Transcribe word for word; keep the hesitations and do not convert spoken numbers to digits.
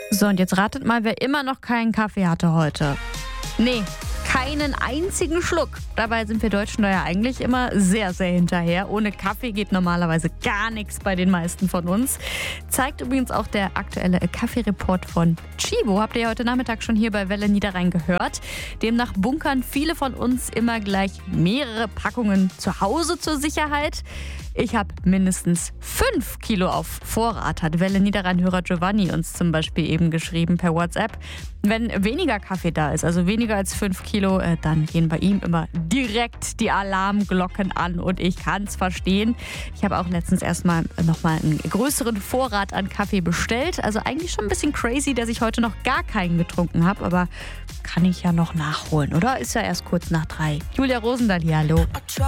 So, und jetzt ratet mal, wer immer noch keinen Kaffee hatte heute. Nee, keinen einzigen Schluck. Dabei sind wir Deutschen da ja eigentlich immer sehr, sehr hinterher. Ohne Kaffee geht normalerweise gar nichts bei den meisten von uns. Zeigt übrigens auch der aktuelle Kaffee-Report von Chibo. Habt ihr ja heute Nachmittag schon hier bei Welle Niederrhein gehört. Demnach bunkern viele von uns immer gleich mehrere Packungen zu Hause zur Sicherheit. Ich habe mindestens fünf Kilo auf Vorrat, hat Welle Niederrhein-Hörer Giovanni uns zum Beispiel eben geschrieben per WhatsApp. Wenn weniger Kaffee da ist, also weniger als fünf Kilo, dann gehen bei ihm immer direkt die Alarmglocken an und ich kann es verstehen. Ich habe auch letztens erstmal nochmal einen größeren Vorrat an Kaffee bestellt. Also eigentlich schon ein bisschen crazy, dass ich heute noch gar keinen getrunken habe, aber kann ich ja noch nachholen, oder? Ist ja erst kurz nach drei. Julia Rosendahl hier, hallo.